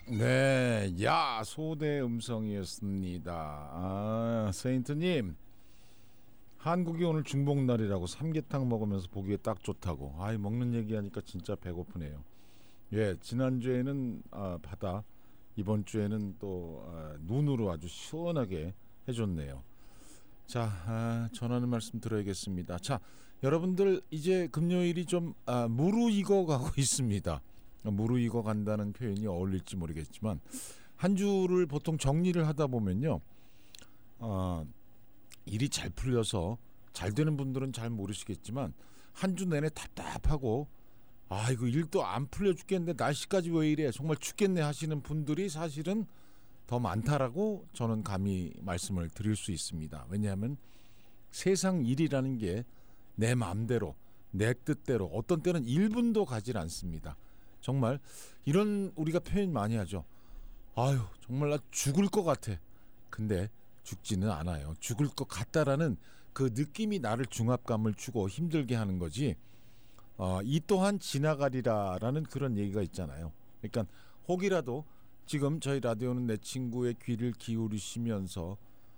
네, 야 소대 음성이었습니다. 세인트님, 한국이 오늘 중복날이라고 삼계탕 먹으면서 보기에 딱 좋다고. 먹는 얘기하니까 진짜 배고프네요. 예, 지난주에는 바다, 이번 주에는 또 눈으로 아주 시원하게 해줬네요. 자, 전하는 말씀 들어야겠습니다. 자, 여러분들 이제 금요일이 좀 무르익어 가고 있습니다. 무르익어 간다는 표현이 어울릴지 모르겠지만 한 주를 보통 정리를 하다 보면요, 일이 잘 풀려서 잘 되는 분들은 잘 모르시겠지만 한 주 내내 답답하고 이거 일도 안 풀려 죽겠는데 날씨까지 왜 이래 정말 죽겠네 하시는 분들이 사실은 더 많다라고 저는 감히 말씀을 드릴 수 있습니다. 왜냐하면 세상 일이라는 게 내 마음대로 내 뜻대로 어떤 때는 1분도 가질 않습니다. 정말 이런 우리가 표현 많이 하죠. 정말 나 죽을 것 같아. 근데 죽지는 않아요. 죽을 것 같다라는 그 느낌이 나를 중압감을 주고 힘들게 하는 거지. 이 또한 지나가리라라는 그런 얘기가 있잖아요. 그러니까 혹이라도 지금 저희 라디오는 내 친구의 귀를 기울이시면서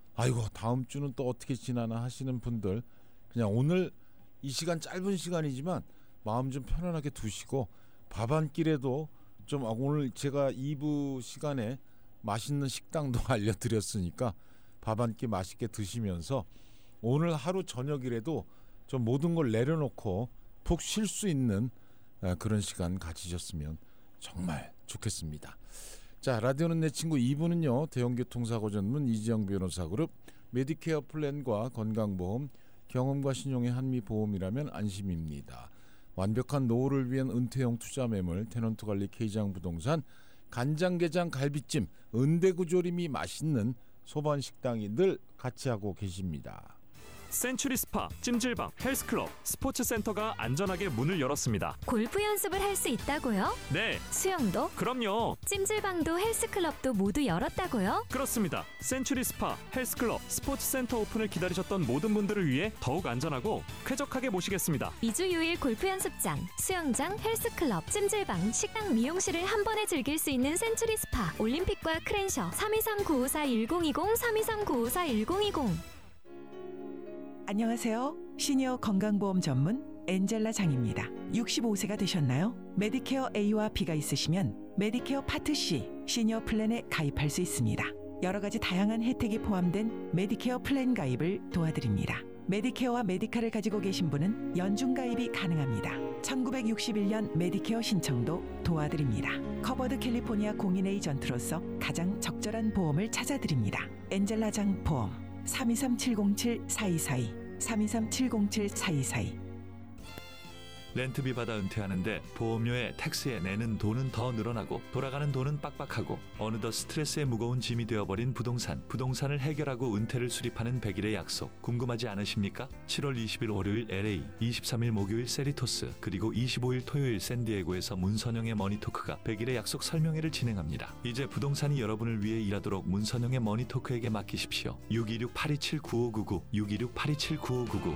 다음 주는 또 어떻게 지나나 하시는 분들, 그냥 오늘 이 시간 짧은 시간이지만 마음 좀 편안하게 두시고 밥 한 끼라도 좀, 오늘 제가 2부 시간에 맛있는 식당도 알려드렸으니까 밥 한 끼 맛있게 드시면서 오늘 하루 저녁이라도 좀 모든 걸 내려놓고 푹 쉴 수 있는 그런 시간 가지셨으면 정말 좋겠습니다. 자, 라디오는 내 친구 2부는요, 대형교통사고 전문 이지영 변호사 그룹, 메디케어 플랜과 건강보험, 경험과 신용의 한미보험이라면 안심입니다. 완벽한 노후를 위한 은퇴형 투자 매물 테넌트관리 K장 부동산, 간장게장 갈비찜 은대구조림이 맛있는 소반식당이 늘 같이 하고 계십니다. 센츄리 스파, 찜질방, 헬스클럽, 스포츠센터가 안전하게 문을 열었습니다. 골프 연습을 할 수 있다고요? 네. 수영도? 그럼요. 찜질방도 헬스클럽도 모두 열었다고요? 그렇습니다. 센츄리 스파, 헬스클럽, 스포츠센터 오픈을 기다리셨던 모든 분들을 위해 더욱 안전하고 쾌적하게 모시겠습니다. 2주 6일 골프 연습장, 수영장, 헬스클럽, 찜질방, 식당, 미용실을 한 번에 즐길 수 있는 센츄리 스파, 올림픽과 크랜셔 323-954-1020 323-954-1020. 안녕하세요. 시니어 건강보험 전문 엔젤라 장입니다. 65세가 되셨나요? 메디케어 A와 B가 있으시면 메디케어 파트 C 시니어 플랜에 가입할 수 있습니다. 여러 가지 다양한 혜택이 포함된 메디케어 플랜 가입을 도와드립니다. 메디케어와 메디카를 가지고 계신 분은 연중 가입이 가능합니다. 1961년 메디케어 신청도 도와드립니다. 커버드 캘리포니아 공인 에이전트로서 가장 적절한 보험을 찾아드립니다. 엔젤라장 보험 323-707-4242 323-707-4242. 렌트비 받아 은퇴하는데 보험료에 텍스에 내는 돈은 더 늘어나고 돌아가는 돈은 빡빡하고 어느덧 스트레스에 무거운 짐이 되어버린 부동산을 해결하고 은퇴를 수립하는 100일의 약속 궁금하지 않으십니까? 7월 20일 월요일 LA, 23일 목요일 세리토스, 그리고 25일 토요일 샌디에고에서 문선영의 머니토크가 100일의 약속 설명회를 진행합니다. 이제 부동산이 여러분을 위해 일하도록 문선영의 머니토크에게 맡기십시오. 626-827-9599 626-827-9599.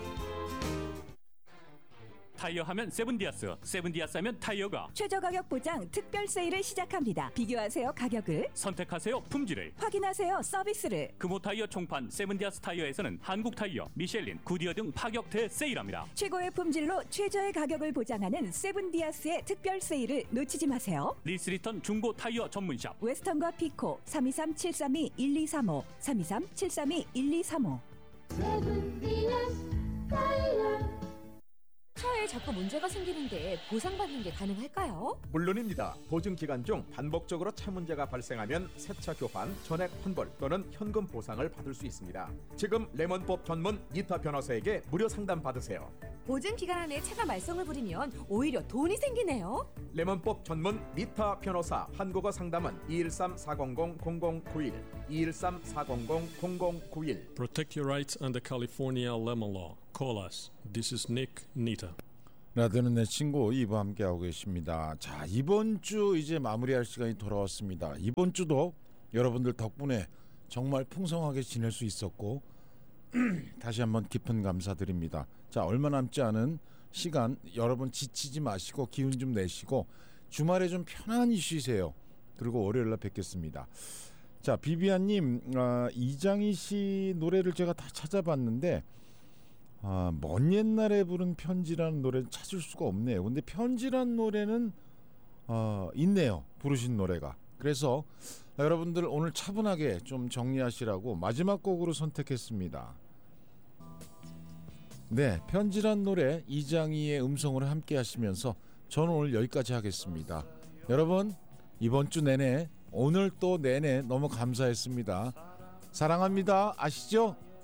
타이어 하면 세븐디아스, 세븐디아스 하면 타이어가 최저 가격 보장 특별 세일을 시작합니다. 비교하세요 가격을, 선택하세요 품질을, 확인하세요 서비스를. 금호 타이어 총판 세븐디아스 타이어에서는 한국 타이어, 미셸린, 구디어 등 파격 대세일합니다. 최고의 품질로 최저의 가격을 보장하는 세븐디아스의 특별 세일을 놓치지 마세요. 리스리턴 중고 타이어 전문샵 웨스턴과 피코 323-732-1235 323-732-1235. 세븐디아스 타이어. 차에 자꾸 문제가 생기는데 보상받는 게 가능할까요? 물론입니다. 보증기간 중 반복적으로 차 문제가 발생하면 새차 교환, 전액 환불 또는 현금 보상을 받을 수 있습니다. 지금 레몬법 전문 니타 변호사에게 무료 상담 받으세요. 보증기간 안에 차가 말썽을 부리면 오히려 돈이 생기네요. 레몬법 전문 니타 변호사. 한국어 상담은 213-400-0091 213-400-0091. Protect your rights under California lemon law. Call us. This is Nick Nita. 라디오는 내 친구 2부 함께하고 계십니다. 자, 이번 주 이제 마무리할 시간이 돌아왔습니다. 이번 주도 여러분들 덕분에 정말 풍성하게 지낼 수 있었고 다시 한번 깊은 감사드립니다. 자, 얼마 남지 않은 시간 여러분 지치지 마시고 기운 좀 내시고 주말에 좀 편안히 쉬세요. 그리고 월요일날 뵙겠습니다. 자, 비비안님, 이장희 씨 노래를 제가 다 찾아봤는데 먼 옛날에 부른 편지라는 노래는 찾을 수가 없네요. 근데 편지라는 노래는 있네요. 부르신 노래가. 그래서 여러분들 오늘 차분하게 좀 정리하시라고 마지막 곡으로 선택했습니다. 네, 편지란 노래 이장희의 음성으로 함께 하시면서 저는 오늘 여기까지 하겠습니다. 여러분 이번 주 내내 오늘 또 내내 너무 감사했습니다. 사랑합니다. 아시죠?